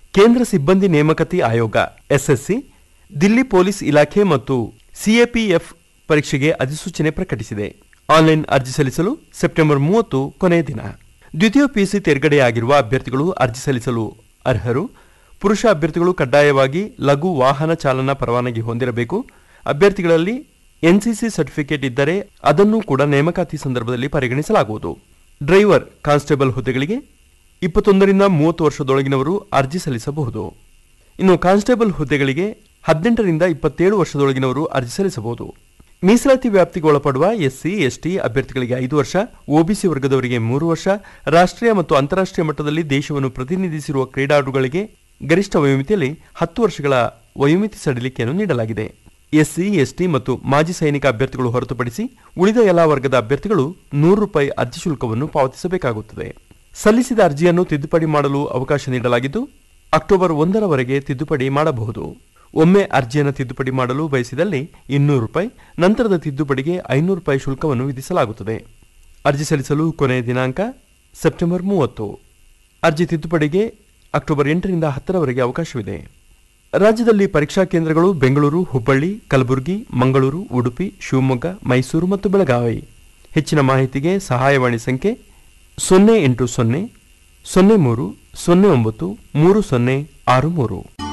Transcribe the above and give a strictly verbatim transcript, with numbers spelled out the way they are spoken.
ಕೇಂದ್ರ ಸಿಬ್ಬಂದಿ ನೇಮಕಾತಿ ಆಯೋಗ ಎಸ್ಎಸ್ಸಿ ದಿಲ್ಲಿ ಪೊಲೀಸ್ ಇಲಾಖೆ ಮತ್ತು ಸಿಎಪಿಎಫ್ ಪರೀಕ್ಷೆಗೆ ಅಧಿಸೂಚನೆ ಪ್ರಕಟಿಸಿದೆ. ಆನ್ಲೈನ್ ಅರ್ಜಿ ಸಲ್ಲಿಸಲು ಸೆಪ್ಟೆಂಬರ್ ಮೂವತ್ತು ಕೊನೆಯ ದಿನ. ದ್ವಿತೀಯ ಪಿಯುಸಿ ತೇರ್ಗಡೆಯಾಗಿರುವ ಅಭ್ಯರ್ಥಿಗಳು ಅರ್ಜಿ ಸಲ್ಲಿಸಲು ಅರ್ಹರು. ಪುರುಷ ಅಭ್ಯರ್ಥಿಗಳು ಕಡ್ಡಾಯವಾಗಿ ಲಘು ವಾಹನ ಚಾಲನಾ ಪರವಾನಗಿ ಹೊಂದಿರಬೇಕು. ಅಭ್ಯರ್ಥಿಗಳಲ್ಲಿ ಎನ್ಸಿಸಿ ಸರ್ಟಿಫಿಕೇಟ್ ಇದ್ದರೆ ಅದನ್ನು ಕೂಡ ನೇಮಕಾತಿ ಸಂದರ್ಭದಲ್ಲಿ ಪರಿಗಣಿಸಲಾಗುವುದು. ಡ್ರೈವರ್, ಕಾನ್ಸ್ಟೇಬಲ್ ಹುದ್ದೆಗಳಿಗೆ ಇಪ್ಪತ್ತೊಂದರಿಂದ ಮೂವತ್ತು ವರ್ಷದೊಳಗಿನವರು ಅರ್ಜಿ ಸಲ್ಲಿಸಬಹುದು. ಇನ್ನು ಕಾನ್ಸ್ಟೇಬಲ್ ಹುದ್ದೆಗಳಿಗೆ ಹದಿನೆಂಟರಿಂದ ಇಪ್ಪತ್ತೇಳು ವರ್ಷದೊಳಗಿನವರು ಅರ್ಜಿ ಸಲ್ಲಿಸಬಹುದು. ಮೀಸಲಾತಿ ವ್ಯಾಪ್ತಿಗೆ ಒಳಪಡುವ ಎಸ್ಸಿ ಎಸ್ಟಿ ಅಭ್ಯರ್ಥಿಗಳಿಗೆ ಐದು ವರ್ಷ, ಒಬಿಸಿ ವರ್ಗದವರಿಗೆ ಮೂರು ವರ್ಷ, ರಾಷ್ಟ್ರೀಯ ಮತ್ತು ಅಂತಾರಾಷ್ಟ್ರೀಯ ಮಟ್ಟದಲ್ಲಿ ದೇಶವನ್ನು ಪ್ರತಿನಿಧಿಸಿರುವ ಕ್ರೀಡಾಳುಗಳಿಗೆ ಗರಿಷ್ಠ ವಯೋಮಿತಿಯಲ್ಲಿ ಹತ್ತು ವರ್ಷಗಳ ವಯೋಮಿತಿ ಸಡಿಲಿಕೆಯನ್ನು ನೀಡಲಾಗಿದೆ. ಎಸ್ಸಿ ಎಸ್ಟಿ ಮತ್ತು ಮಾಜಿ ಸೈನಿಕ ಅಭ್ಯರ್ಥಿಗಳು ಹೊರತುಪಡಿಸಿ ಉಳಿದ ಎಲ್ಲಾ ವರ್ಗದ ಅಭ್ಯರ್ಥಿಗಳು ನೂರು ರೂಪಾಯಿ ಅರ್ಜಿ ಶುಲ್ಕವನ್ನು ಪಾವತಿಸಬೇಕಾಗುತ್ತದೆ. ಸಲ್ಲಿಸಿದ ಅರ್ಜಿಯನ್ನು ತಿದ್ದುಪಡಿ ಮಾಡಲು ಅವಕಾಶ ನೀಡಲಾಗಿದ್ದು ಅಕ್ಟೋಬರ್ ಒಂದರವರೆಗೆ ತಿದ್ದುಪಡಿ ಮಾಡಬಹುದು. ಒಮ್ಮೆ ಅರ್ಜಿಯನ್ನು ತಿದ್ದುಪಡಿ ಮಾಡಲು ಬಯಸಿದಲ್ಲಿ ಇನ್ನೂರು ರೂಪಾಯಿ, ನಂತರದ ತಿದ್ದುಪಡಿಗೆ ಐನೂರು ರೂಪಾಯಿ ಶುಲ್ಕವನ್ನು ವಿಧಿಸಲಾಗುತ್ತದೆ. ಅರ್ಜಿ ಸಲ್ಲಿಸಲು ಕೊನೆಯ ದಿನಾಂಕ ಸೆಪ್ಟೆಂಬರ್ ಮೂವತ್ತು. ಅರ್ಜಿ ತಿದ್ದುಪಡಿಗೆ ಅಕ್ಟೋಬರ್ ಎಂಟರಿಂದ ಹತ್ತರವರೆಗೆ ಅವಕಾಶವಿದೆ. ರಾಜ್ಯದಲ್ಲಿ ಪರೀಕ್ಷಾ ಕೇಂದ್ರಗಳು ಬೆಂಗಳೂರು, ಹುಬ್ಬಳ್ಳಿ, ಕಲಬುರಗಿ, ಮಂಗಳೂರು, ಉಡುಪಿ, ಶಿವಮೊಗ್ಗ, ಮೈಸೂರು ಮತ್ತು ಬೆಳಗಾವಿ. ಹೆಚ್ಚಿನ ಮಾಹಿತಿಗೆ ಸಹಾಯವಾಣಿ ಸಂಖ್ಯೆ ಸೊನ್ನೆ ಎಂಟು ಸೊನ್ನೆ ಸೊನ್ನೆ ಮೂರು ಸೊನ್ನೆ ಒಂಬತ್ತು ಮೂರು ಸೊನ್ನೆ ಆರು ಮೂರು.